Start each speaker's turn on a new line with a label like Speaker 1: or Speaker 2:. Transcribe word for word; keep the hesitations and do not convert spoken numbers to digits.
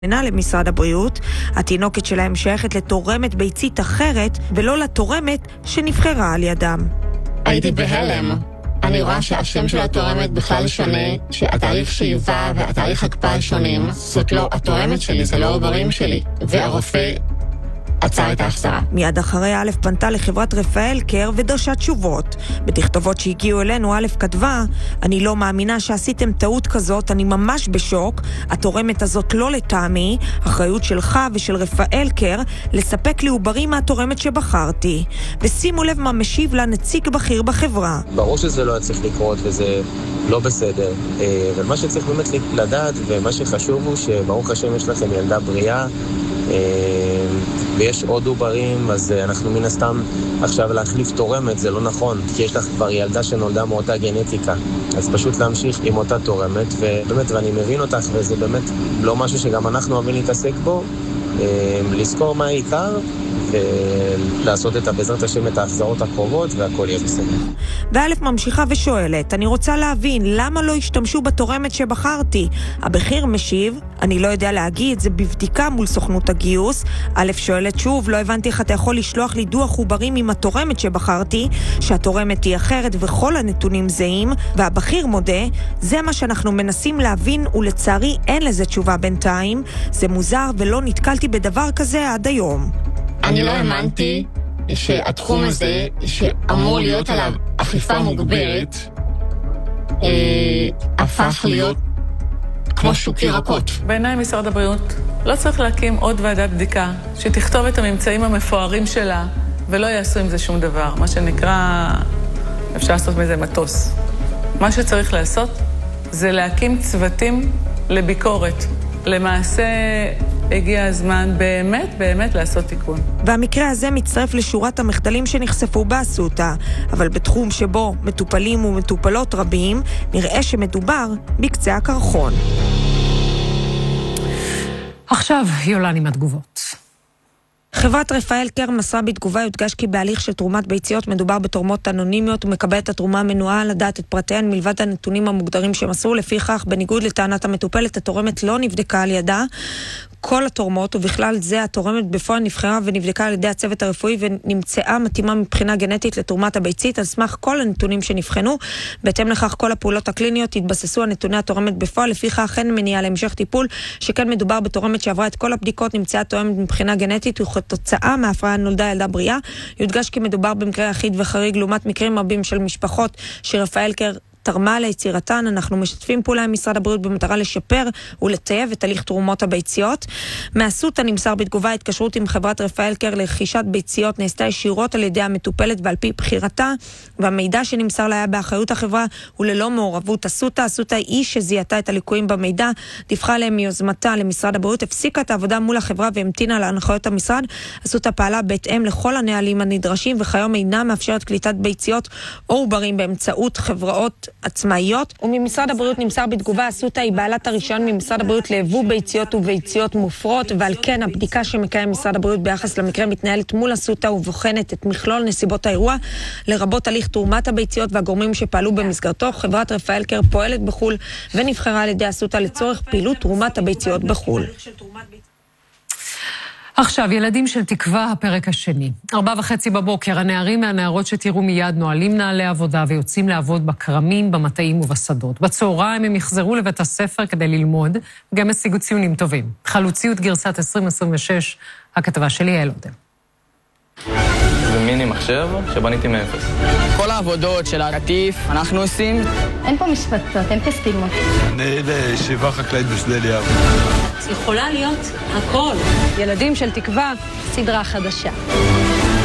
Speaker 1: למשרד הבריאות, התינוקת שלהם שייכת לתורמת ביצית אחרת ולא לתורמת שנבחרה על ידם.
Speaker 2: הייתי בהלם. אני רואה שהשם של התורמת בכלל שונה, שהתהליך שאיבה והתהליך הקפאה שונים. זאת לא התורמת שלי, זה לא העוברים שלי. והרופא עצר את ההחזרה.
Speaker 1: מיד אחרי א' פנתה לחברת רפאל קר ודרשה תשובות. בתכתובות שהגיעו אלינו א' כתבה, אני לא מאמינה שעשיתם טעות כזאת, אני ממש בשוק, התורמת הזאת לא לטעמי, אחריות שלך ושל רפאל קר לספק לי עוברים מהתורמת שבחרתי. ושימו לב מה משיב לה נציג בכיר בחברה.
Speaker 3: ברור שזה לא צריך לקרות וזה לא בסדר, אבל מה שצריך באמת לדעת ומה שחשוב הוא שברוך השם יש לכם ילדה בריאה ויש עוד עוברים, אז אנחנו מן הסתם עכשיו להחליף תורמת, זה לא נכון, כי יש לך כבר ילדה שנולדה מאותה גנטיקה, אז פשוט להמשיך עם אותה תורמת, ובאמת, ואני מבין אותך, וזה באמת לא משהו שגם אנחנו אוהבים להתעסק בו, לזכור מה העיקר, ולעשות את בעזרת השם את ההחזרות הקרובות, והכל יהיה בסדר.
Speaker 1: ואלף ממשיכה ושואלת, אני רוצה להבין, למה לא השתמשו בתורמת שבחרתי? הבכיר משיב, אני לא יודע להגיד, זה בבדיקה מול סוכנות הגיוס. אלף שואלת שוב, לא הבנתי איך אתה יכול לשלוח לי דוח עוברים עם התורמת שבחרתי, שהתורמת היא אחרת וכל הנתונים זהים, והבכיר מודה, זה מה שאנחנו מנסים להבין, ולצערי אין לזה תשובה בינתיים. זה מוזר ולא נתקלתי בדבר כזה עד היום.
Speaker 2: אני לא האמנתי שהתחום הזה, שאמור להיות עליו אכיפה מוגברת, הפך להיות כמו שוק ירקות.
Speaker 4: בעיניי משרד הבריאות לא צריך להקים עוד ועדת בדיקה שתכתוב את הממצאים המפוארים שלה ולא יעשו עם זה שום דבר. מה שנקרא, אפשר לעשות מזה מטוס. מה שצריך לעשות זה להקים צוותים לביקורת. למעשה הגיע הזמן באמת באמת לעשות תיקון.
Speaker 1: והמקרה הזה מצטרף לשורת המחדלים שנחשפו באסותא, אבל בתחום שבו מטופלים ומטופלות רבים, נראה שמדובר בקצה הקרחון.
Speaker 5: עכשיו יולן עם התגובות.
Speaker 1: חברת רפאל קר מסרה בתגובה, יודגש כי בהליך של תרומת ביציות מדובר בתורמות אנונימיות ומקבלת התרומה מנועה לדעת את פרטיהן מלבד הנתונים המוגדרים שמסרו. לפיכך, בניגוד לטענת המטופלת, התורמת לא נבדקה על ידה. כל התורמות, ובכלל זה התורמת בפועל נבחרה ונבדקה על ידי הצוות הרפואי ונמצאה מתאימה מבחינה גנטית לתרומת הביצית על סמך כל הנתונים שנבחנו. בהתאם לכך כל הפעולות הקליניות התבססו על נתוני התורמת בפועל, לפיכך אין מניעה להמשך טיפול, שכן מדובר בתורמת שעברה את כל הבדיקות, נמצאה תורמת מבחינה גנטית וכתוצאה מההפריה נולדה ילדה בריאה. יודגש כי מדובר במקרה יחיד וחריג לעומת מקרים רבים של משפחות שרפאל קר תרמה ליצירתן. אנחנו משתפים פעולה עם משרד הבריאות במטרה לשפר ולטייב את הליך תרומות הביציות. מאסותא נמסר בתגובה, התקשרות עם חברת רפאל קר לרכישת ביציות נעשתה ישירות על ידי המטופלת ועל פי בחירתה, והמידע שנמסר לה היה באחריות החברה וללא מעורבות אסותא. אסותא היא שזיהתה את הליקויים במידע, דיווחה להם מיוזמתה למשרד הבריאות, הפסיקה את העבודה מול החברה והמתינה להנחיות המשרד. אסותא פעלה בהתאם לכל הנהלים הנדרשים, וכיום אינה מאפשרת קליטת ביציות או עוברים באמצעות חברות עצמאיות. וממשרד הבריאות נמסר בתגובה, אסותא היא בעלת הרישיון ממשרד הבריאות ליבוא ביציות וביציות מופרות, ועל כן הבדיקה שמקיים משרד הבריאות ביחס למקרה מתנהלת מול אסותא ובוחנת את מכלול נסיבות האירוע, לרבות הליך תרומת הביציות והגורמים שפעלו במסגרתו. חברת רפאל קר פועלת בחול ונבחרה על ידי אסותא לצורך פעילות תרומת הביציות בחול.
Speaker 5: עכשיו, ילדים של תקווה, הפרק השני. ארבע וחצי בבוקר, הנערים והנערות שתראו מיד נועלים נעלי עבודה ויוצאים לעבוד בקרמים, במטעים ובשדות. בצהריים הם יחזרו לבית הספר כדי ללמוד, גם השיגו ציונים טובים. חלוציות גרסת עשרים עשרים ושש, הכתבה שלי יעל עודם.
Speaker 6: זה מיני מחשב שבניתי מאפס.
Speaker 7: כל העבודות של הקטיף אנחנו עושים.
Speaker 8: אין פה משפטות, אין פסטימות.
Speaker 9: אני לישיבה חקלאית בשדה אליהו.
Speaker 8: יכולה להיות הכל.
Speaker 10: ילדים של תקווה, סדרה חדשה.